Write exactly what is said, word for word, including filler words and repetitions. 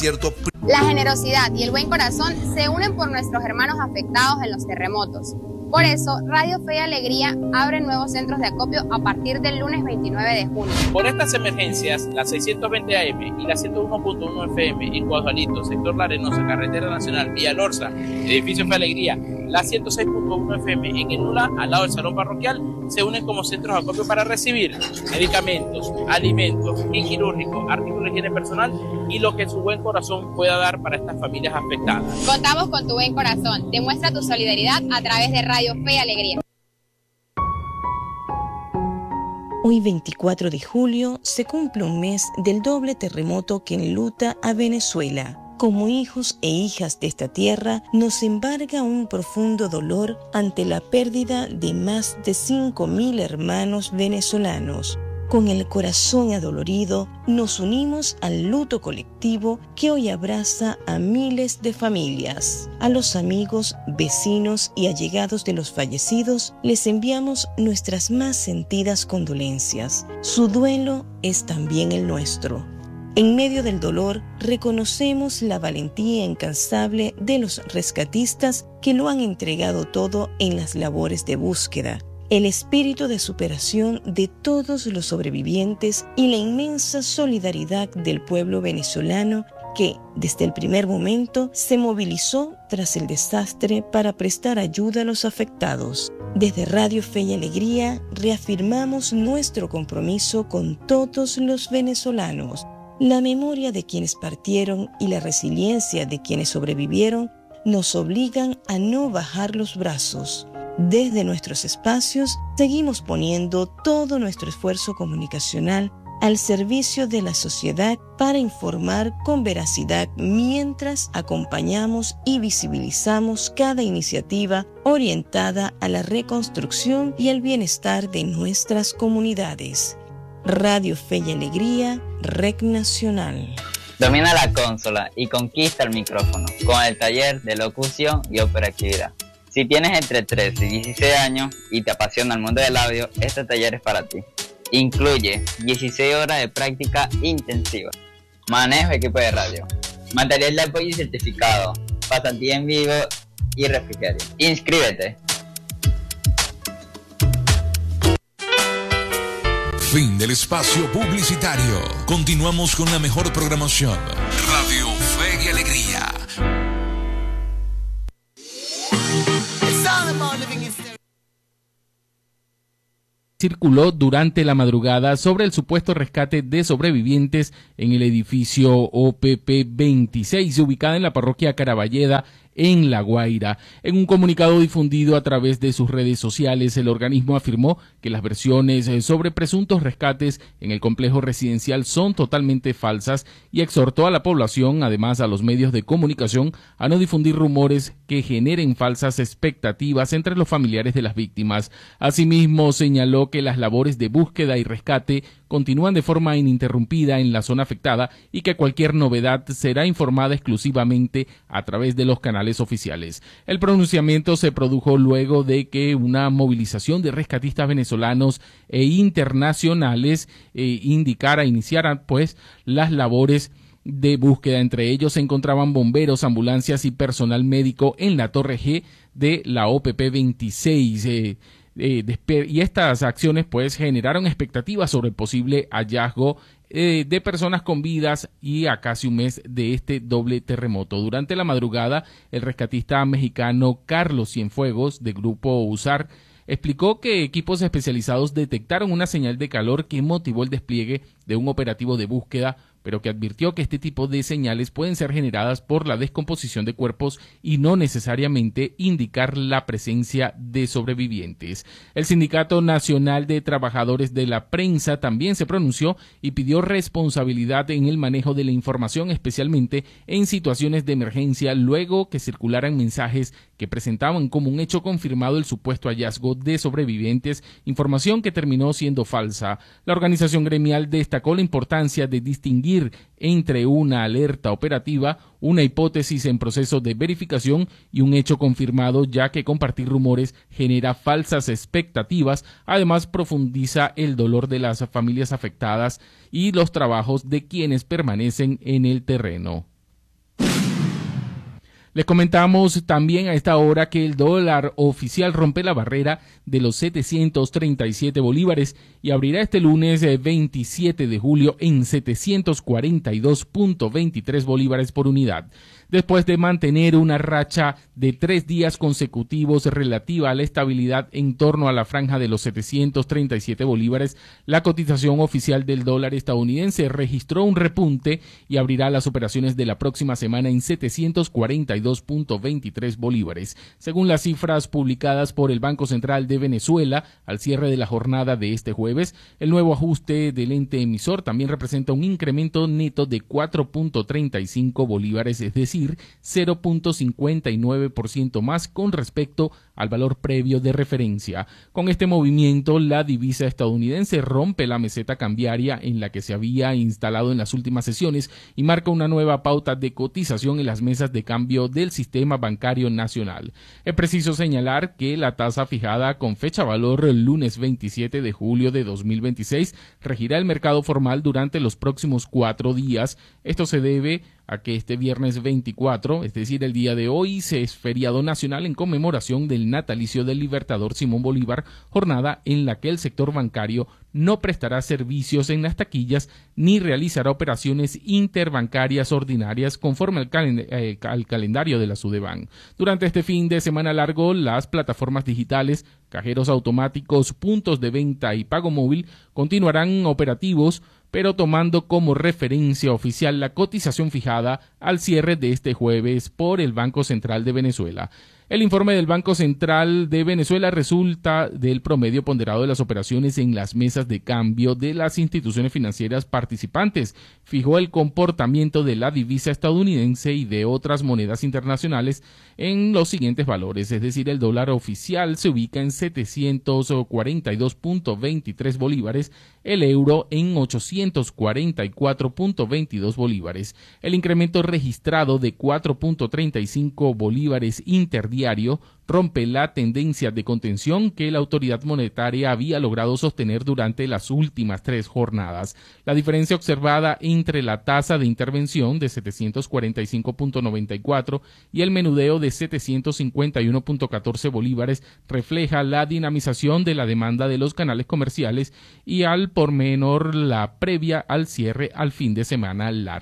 concierto. La generosidad y el buen corazón se unen por nuestros hermanos afectados en los terremotos. Por eso, Radio Fe y Alegría abre nuevos centros de acopio a partir del lunes veintinueve de junio. Por estas emergencias, la seiscientos veinte A M y la ciento uno punto uno F M en Guadualito, sector La Arenosa, Carretera Nacional, Villa Lorza, edificio Fe y Alegría, la ciento seis punto uno F M en el Nula, al lado del Salón Parroquial, se unen como centros de acopio para recibir medicamentos, alimentos, kit quirúrgico, artículos de higiene personal y lo que su buen corazón pueda dar para estas familias afectadas. Contamos con tu buen corazón. Demuestra tu solidaridad a través de Radio Fe y Alegría. Hoy veinticuatro de julio se cumple un mes del doble terremoto que enluta a Venezuela. Como hijos e hijas de esta tierra, nos embarga un profundo dolor ante la pérdida de más de cinco mil hermanos venezolanos. Con el corazón adolorido, nos unimos al luto colectivo que hoy abraza a miles de familias. A los amigos, vecinos y allegados de los fallecidos, les enviamos nuestras más sentidas condolencias. Su duelo es también el nuestro. En medio del dolor, reconocemos la valentía incansable de los rescatistas que lo han entregado todo en las labores de búsqueda, el espíritu de superación de todos los sobrevivientes y la inmensa solidaridad del pueblo venezolano que, desde el primer momento, se movilizó tras el desastre para prestar ayuda a los afectados. Desde Radio Fe y Alegría reafirmamos nuestro compromiso con todos los venezolanos. La memoria de quienes partieron y la resiliencia de quienes sobrevivieron nos obligan a no bajar los brazos. Desde nuestros espacios seguimos poniendo todo nuestro esfuerzo comunicacional al servicio de la sociedad para informar con veracidad mientras acompañamos y visibilizamos cada iniciativa orientada a la reconstrucción y el bienestar de nuestras comunidades. Radio Fe y Alegría, Red Nacional. Domina la consola y conquista el micrófono con el taller de locución y operatividad. Si tienes entre trece y dieciséis años y te apasiona el mundo del audio, este taller es para ti. Incluye dieciséis horas de práctica intensiva, manejo de equipo de radio, material de apoyo y certificado, pasantía en vivo y refrigerio. ¡Inscríbete! Fin del espacio publicitario. Continuamos con la mejor programación. Radio Fe y Alegría. Circuló durante la madrugada sobre el supuesto rescate de sobrevivientes en el edificio O P P veintiséis, ubicada en la parroquia Caraballeda, en La Guaira. En un comunicado difundido a través de sus redes sociales, el organismo afirmó que las versiones sobre presuntos rescates en el complejo residencial son totalmente falsas y exhortó a la población, además a los medios de comunicación, a no difundir rumores que generen falsas expectativas entre los familiares de las víctimas. Asimismo, señaló que las labores de búsqueda y rescate continúan de forma ininterrumpida en la zona afectada y que cualquier novedad será informada exclusivamente a través de los canales oficiales. El pronunciamiento se produjo luego de que una movilización de rescatistas venezolanos e internacionales eh, indicara, iniciara pues las labores de búsqueda. Entre ellos se encontraban bomberos, ambulancias y personal médico en la Torre G de la O P P veintiséis. Eh, Eh, y estas acciones pues generaron expectativas sobre el posible hallazgo eh, de personas con vidas y a casi un mes de este doble terremoto. Durante la madrugada, el rescatista mexicano Carlos Cienfuegos, de Grupo USAR, explicó que equipos especializados detectaron una señal de calor que motivó el despliegue de un operativo de búsqueda, pero que advirtió que este tipo de señales pueden ser generadas por la descomposición de cuerpos y no necesariamente indicar la presencia de sobrevivientes. El Sindicato Nacional de Trabajadores de la Prensa también se pronunció y pidió responsabilidad en el manejo de la información, especialmente en situaciones de emergencia, luego que circularan mensajes que presentaban como un hecho confirmado el supuesto hallazgo de sobrevivientes, información que terminó siendo falsa. La organización gremial destacó la importancia de distinguir entre una alerta operativa, una hipótesis en proceso de verificación y un hecho confirmado, ya que compartir rumores genera falsas expectativas. Además, profundiza el dolor de las familias afectadas y los trabajos de quienes permanecen en el terreno. Les comentamos también a esta hora que el dólar oficial rompe la barrera de los setecientos treinta y siete bolívares y abrirá este lunes veintisiete de julio en setecientos cuarenta y dos punto veintitrés bolívares por unidad. Después de mantener una racha de tres días consecutivos relativa a la estabilidad en torno a la franja de los setecientos treinta y siete bolívares, la cotización oficial del dólar estadounidense registró un repunte y abrirá las operaciones de la próxima semana en setecientos cuarenta y dos punto veintitrés bolívares. Según las cifras publicadas por el Banco Central de Venezuela al cierre de la jornada de este jueves, el nuevo ajuste del ente emisor también representa un incremento neto de cuatro punto treinta y cinco bolívares, es decir, cero punto cincuenta y nueve por ciento más con respecto al valor previo de referencia. Con este movimiento, la divisa estadounidense rompe la meseta cambiaria en la que se había instalado en las últimas sesiones y marca una nueva pauta de cotización en las mesas de cambio del sistema bancario nacional. Es preciso señalar que la tasa fijada con fecha valor el lunes veintisiete de julio de dos mil veintiséis regirá el mercado formal durante los próximos cuatro días. Esto se debe a que este viernes veinticuatro, es decir, el día de hoy, se es feriado nacional en conmemoración del natalicio del libertador Simón Bolívar, jornada en la que el sector bancario no prestará servicios en las taquillas ni realizará operaciones interbancarias ordinarias conforme al, calend- eh, al calendario de la Sudeban. Durante este fin de semana largo, las plataformas digitales, cajeros automáticos, puntos de venta y pago móvil continuarán operativos, pero tomando como referencia oficial la cotización fijada al cierre de este jueves por el Banco Central de Venezuela. El informe del Banco Central de Venezuela resulta del promedio ponderado de las operaciones en las mesas de cambio de las instituciones financieras participantes. Fijó el comportamiento de la divisa estadounidense y de otras monedas internacionales en los siguientes valores, es decir, el dólar oficial se ubica en setecientos cuarenta y dos punto veintitrés bolívares, el euro en ochocientos cuarenta y cuatro punto veintidós bolívares. El incremento registrado de cuatro punto treinta y cinco bolívares interdiario rompe la tendencia de contención que la autoridad monetaria había logrado sostener durante las últimas tres jornadas. La diferencia observada entre la tasa de intervención de setecientos cuarenta y cinco punto noventa y cuatro y el menudeo de setecientos cincuenta y uno punto catorce bolívares refleja la dinamización de la demanda de los canales comerciales y al por menor la previa al cierre al fin de semana largo.